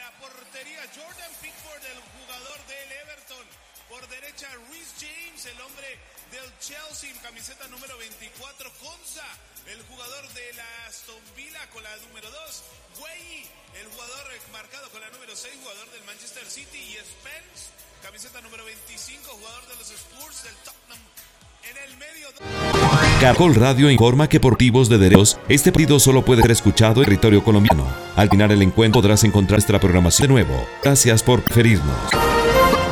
la portería, Jordan Pickford, el jugador del Everton. Por derecha, Reece James, el hombre del Chelsea, camiseta número 24. Konsa, el jugador de la Aston Villa con la número 2. Guehi, el jugador marcado con la número 6, jugador del Manchester City. Y Spence, camiseta número 25, jugador de los Spurs del Tottenham. En el medio... Caracol Radio informa que por motivos de derechos, este partido solo puede ser escuchado en territorio colombiano. Al final el encuentro podrás encontrar nuestra programación de nuevo. Gracias por preferirnos.